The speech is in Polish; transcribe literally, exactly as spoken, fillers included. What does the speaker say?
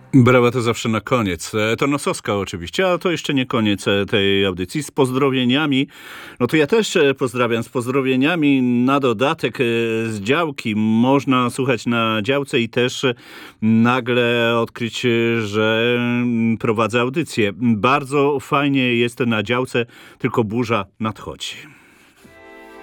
Brawa to zawsze na koniec. E, To Nosowska oczywiście, a to jeszcze nie koniec e, tej audycji. Z pozdrowieniami, no to ja też e, pozdrawiam. Z pozdrowieniami na dodatek e, z działki. Można słuchać na działce i też e, nagle odkryć, e, że mm, prowadzę audycję. Bardzo fajnie jest na działce, tylko burza nadchodzi.